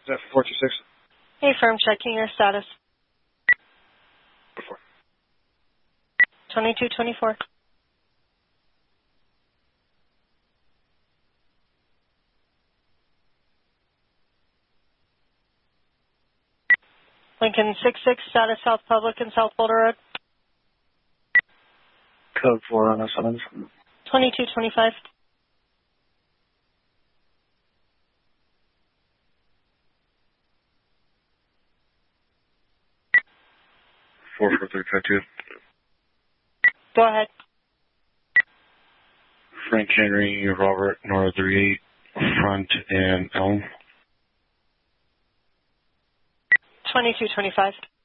that 426? Hey, firm, checking your status. 2224. Lincoln 66, status South Public and South Boulder Road. Code 4 on us. 2225. Four 352. Go ahead. Frank Henry, Robert, Nora 38, front and Elm. 2225.